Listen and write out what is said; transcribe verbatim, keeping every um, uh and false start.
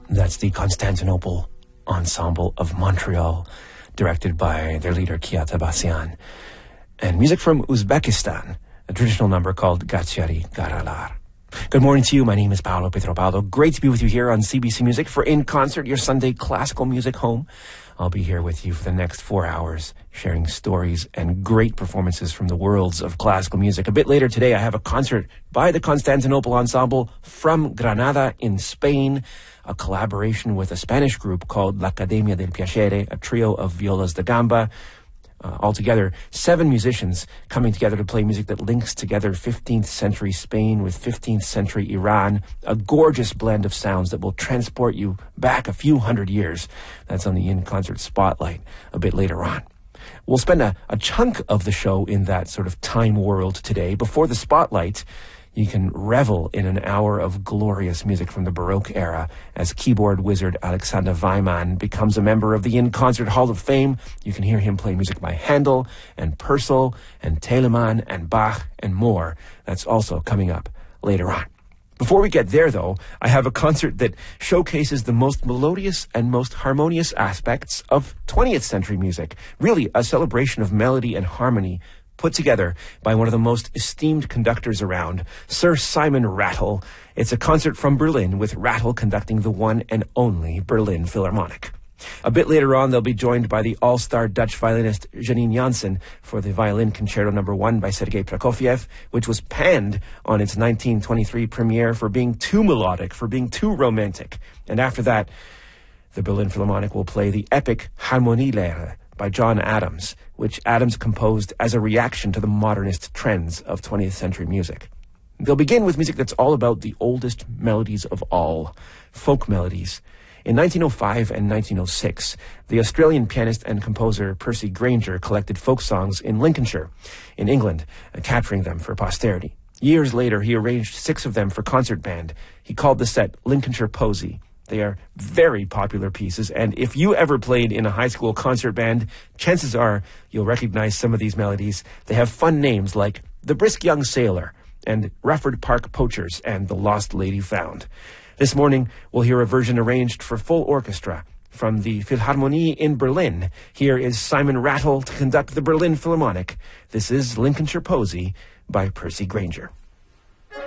That's the Constantinople Ensemble of Montreal, directed by their leader, Kiat Abbasian. And music from Uzbekistan, a traditional number called Gatsiari Garalar. Good morning to you. My name is Paolo Petrobaldo. Great to be with you here on C B C Music for In Concert, your Sunday classical music home. I'll be here with you for the next four hours, sharing stories and great performances from the worlds of classical music. A bit later today, I have a concert by the Constantinople Ensemble from Granada in Spain, a collaboration with a Spanish group called La Academia del Piacere, a trio of violas da gamba. Uh, altogether, seven musicians coming together to play music that links together fifteenth century Spain with fifteenth century Iran, a gorgeous blend of sounds that will transport you back a few hundred years. That's on the In Concert Spotlight a bit later on. We'll spend a, a chunk of the show in that sort of time world today. Before the Spotlight, you can revel in an hour of glorious music from the Baroque era as keyboard wizard Alexander Weimann becomes a member of the In Concert Hall of Fame. You can hear him play music by Handel and Purcell and Telemann and Bach and more. That's also coming up later on. Before we get there, though, I have a concert that showcases the most melodious and most harmonious aspects of twentieth century music. Really, a celebration of melody and harmony put together by one of the most esteemed conductors around, Sir Simon Rattle. It's a concert from Berlin with Rattle conducting the one and only Berlin Philharmonic. A bit later on, they'll be joined by the all-star Dutch violinist Janine Jansen for the Violin Concerto number one by Sergei Prokofiev, which was panned on its nineteen twenty-three premiere for being too melodic, for being too romantic. And after that, the Berlin Philharmonic will play the epic Harmonielehre by John Adams, which Adams composed as a reaction to the modernist trends of twentieth century music. They'll begin with music that's all about the oldest melodies of all, folk melodies. In nineteen oh five and nineteen oh six, the Australian pianist and composer Percy Grainger collected folk songs in Lincolnshire, in England, uh, capturing them for posterity. Years later, he arranged six of them for concert band. He called the set Lincolnshire Posy. They are very popular pieces, and if you ever played in a high school concert band, chances are you'll recognize some of these melodies. They have fun names like The Brisk Young Sailor and Rufford Park Poachers and The Lost Lady Found. This morning, we'll hear a version arranged for full orchestra from the Philharmonie in Berlin. Here is Simon Rattle to conduct the Berlin Philharmonic. This is Lincolnshire Posy by Percy Grainger.